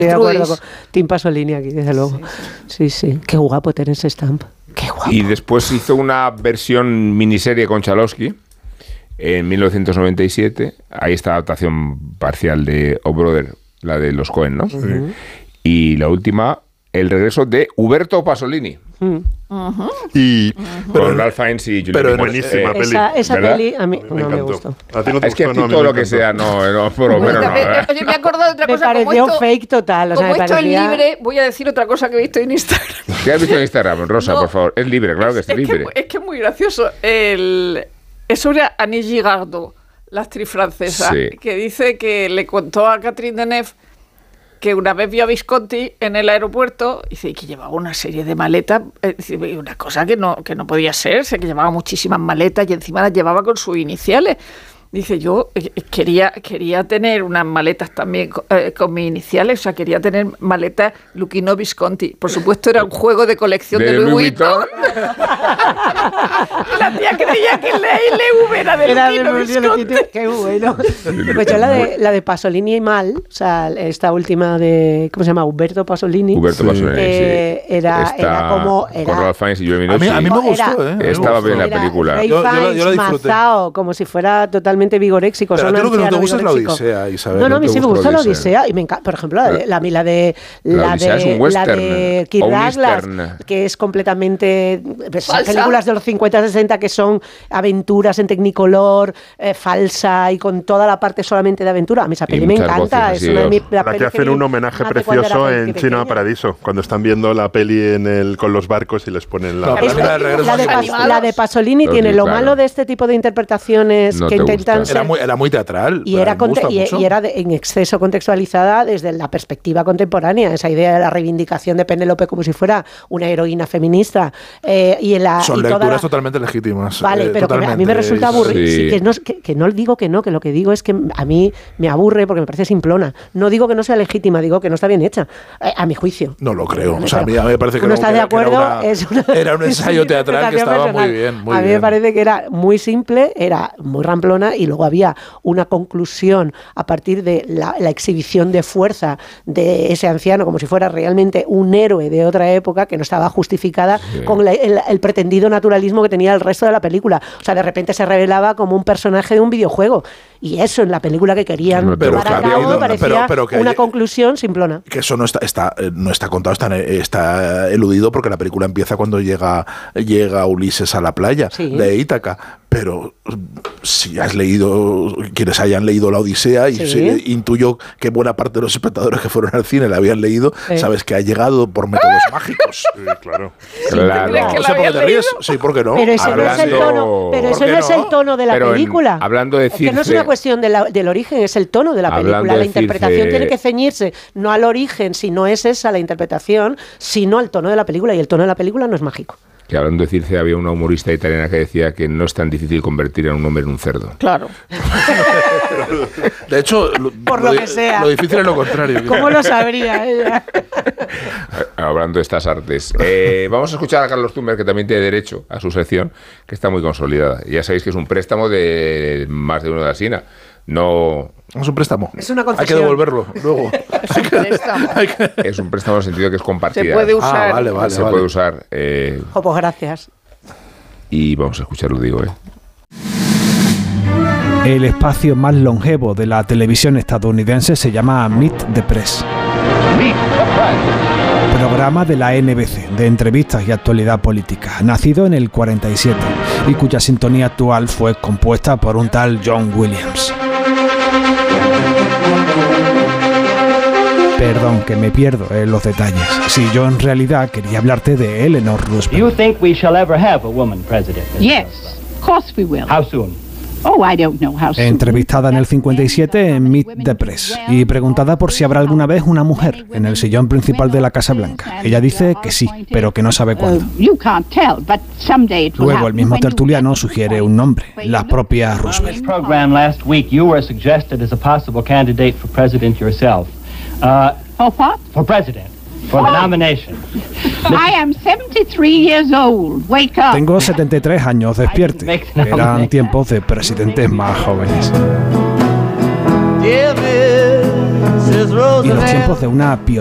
de acuerdo con Tim Pasolini aquí, desde luego. Sí. Qué guapo Terence Stamp. Qué guapo. Y después hizo una versión miniserie con Chalowski en 1997. Ahí está la adaptación parcial de O Brother, la de los Coen, ¿no? Y la última, el regreso de Uberto Pasolini. Y con Ralph Fiennes y Juliette pero Binoche. buenísima peli. Esa peli a mí no me gustó. ¿A ti no te Es que gustó? a ti No, todo me lo que encantó. sea, no, por lo menos no. Oye, me he acordado de otra Me cosa. pareció fake total. O sea, Como me esto parecía... es libre, voy a decir otra cosa que he visto en Instagram. ¿Qué has visto en Instagram, Rosa, No, por favor? Es libre, claro que es libre. Es que es muy gracioso. Es sobre Annie Girardot, la actriz francesa, que dice que le contó a Catherine Deneuve que una vez vio a Visconti en el aeropuerto y que llevaba una serie de maletas, una cosa que no podía ser, que llevaba muchísimas maletas y encima las llevaba con sus iniciales. Dice, yo quería tener unas maletas también con mis iniciales, o sea, quería tener maletas Luchino Visconti. Por supuesto, era un juego de colección de Louis Vuitton. La tía creía que la LV era de Luchino Visconti. Qué bueno. Pues yo la de Pasolini y Mal, o sea, esta última de, ¿cómo se llama? Humberto Pasolini. Humberto Pasolini, era como... Con Ralph Fiennes y Juliette Binoche. A mí me gustó, Estaba bien la película. Yo la disfruté. Como si fuera totalmente vigoréxico. Pero a ti lo que no te gusta es la Odisea, Isabel. No, a mí sí me gusta la Odisea. Y me encanta, por ejemplo, la de Kirk Douglas, que es completamente... películas de los 50-60 que son aventuras en Technicolor, falsa y con toda la parte solamente de aventura. A mí esa peli me encanta. Es una de mis la que hacen un homenaje precioso en Chino a Paradiso, cuando están viendo la peli con los barcos y les ponen la de Pasolini tiene lo malo de este tipo de interpretaciones que intentan ser... Era muy teatral. Y era en exceso contextualizada desde la perspectiva contemporánea, esa idea de la reivindicación de Penélope como si fuera una heroína feminista. Son lecturas totalmente legítimas. Vale, pero que a mí me resulta aburrido. Que no digo que lo que digo es que a mí me aburre porque me parece simplona. No digo que no sea legítima, digo que no está bien hecha, a mi juicio. No lo creo. O sea, a mí me parece que no está de acuerdo. Era un ensayo teatral que estaba muy bien. A mí me parece que era muy simple, era muy ramplona y luego había una conclusión a partir de la exhibición de fuerza de ese anciano como si fuera realmente un héroe de otra época que no estaba justificada con el pretendido naturalismo que tenía el resto de la película. O sea, de repente se revelaba como un personaje de un videojuego y eso en la película que querían llevar a cabo parecía una conclusión simplona. Que eso no está contado, está eludido porque la película empieza cuando llega Ulises a la playa de Ítaca. Pero si has leído, quienes hayan leído La Odisea, y intuyo que buena parte de los espectadores que fueron al cine la habían leído, sabes que ha llegado por métodos mágicos. Sí, claro. No sé por qué te ríes. Sí, ¿por qué no? Pero ese no es el tono, es el tono de la película. Hablando de Circe, que no es una cuestión del origen, es el tono de la película. La interpretación tiene que ceñirse no al origen, si no es esa la interpretación, sino al tono de la película, y el tono de la película no es mágico. Que hablando de Circe, había una humorista italiana que decía que no es tan difícil convertir a un hombre en un cerdo. Claro. De hecho, por lo que sea. Lo difícil es lo contrario. ¿Cómo lo sabría ella? Hablando de estas artes. Vamos a escuchar a Carlos Tumber, que también tiene derecho a su sección, que está muy consolidada. Ya sabéis que es un préstamo de más de uno de la SINA. No... Es un préstamo. Es una concesión. Hay que devolverlo luego. Es un préstamo. Es un préstamo en el sentido que es compartida. Se puede usar. Vale. Puede usar. Pues gracias. Y vamos a escucharlo, digo, El espacio más longevo de la televisión estadounidense se llama Meet the Press. Programa de la NBC de entrevistas y actualidad política, nacido en el 47 y cuya sintonía actual fue compuesta por un tal John Williams. Perdón, que me pierdo en los detalles. Si yo en realidad quería hablarte de Eleanor Roosevelt. Do you think we shall ever have a woman president? Yes, of course we will. How soon? Oh, I don't know how soon. Entrevistada en el 57 en Meet the Press y preguada por si habrá alguna vez una mujer en el sillón principal de la Casa Blanca. Ella dice que sí, pero que no sabe cuándo. Luego el mismo tertuliano sugiere un nombre, la propia Roosevelt. In the program last week, you were suggested as a possible candidate for president yourself. For what? For president. For the nomination. I am 73 years old. Wake up. Tengo 73 años, despierte. Eran tiempos de presidentes más jóvenes. Give it y los tiempos de una